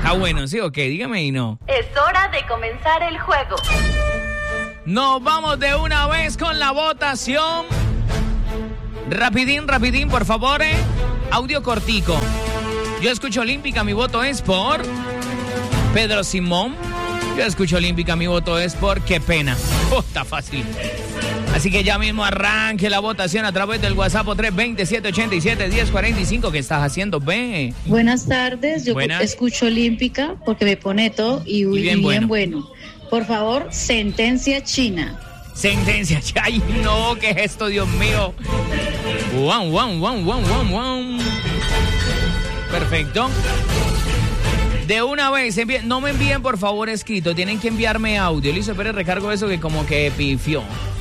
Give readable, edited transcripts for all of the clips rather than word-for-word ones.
Está bueno, ¿sí o qué? Dígame y no. Es hora de comenzar el juego. Nos vamos de una vez con la votación. Rapidín, por favor. Audio cortico. Yo escucho Olímpica, mi voto es por Pedro Simón. Yo escucho Olímpica, mi voto es por Qué Pena. Está fácil. Así que ya mismo arranque la votación a través del WhatsApp 320-787-1045. ¿Qué estás haciendo, B? Buenas tardes, yo Buenas. escucho Olímpica porque me pone todo y bien bueno. Por favor, sentencia china. Sentencia. Ay, no, ¿qué es esto, Dios mío? Wow. Perfecto. De una vez, no me envíen por favor escrito, tienen que enviarme audio. Listo, pero recargo eso que como que pifió.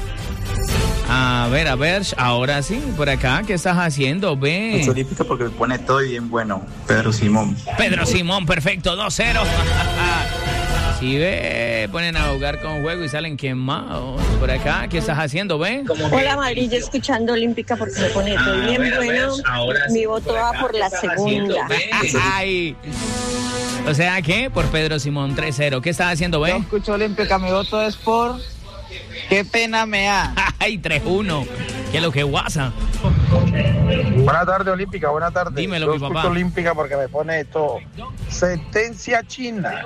A ver, ahora sí, por acá, ¿qué estás haciendo, ve? Mucho Olímpica porque me pone todo bien bueno. Pedro Simón, perfecto, 2-0. Sí, ve, ponen a jugar con juego y salen quemados. Por acá, ¿qué estás haciendo, ve? Hola, Madrid, yo escuchando Olímpica porque me pone todo bien bueno. Mi voto va por la segunda. Ay. O sea, ¿qué? Por Pedro Simón, 3-0. ¿Qué estás haciendo, ve? Yo escucho Olímpica, mi voto es por Qué Pena Me Da. Ay, 3-1. ¿Qué es lo que guasa? Buenas tardes, Olímpica, buenas tardes. Dímelo, yo mi papá. escucho Olímpica porque me pone esto. Sentencia china.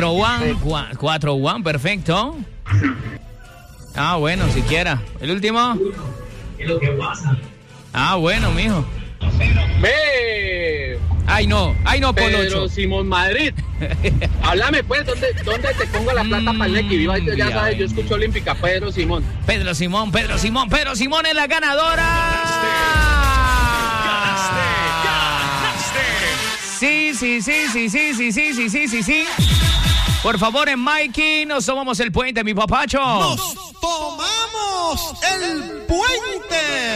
4-1, perfecto. Ah, bueno, siquiera. ¿El último? ¿Qué es lo que pasa? Ah, bueno, mijo. ¡Ve! Ay, no, Pedro Polocho. Simón Madrid. Háblame, pues, ¿dónde te pongo la plata para el Nequi? Viva, ya sabes, yo escucho Olímpica, Pedro Simón es la ganadora. Sí. Por favor, en Mikey, nos tomamos el puente, mi papacho. Nos tomamos el puente.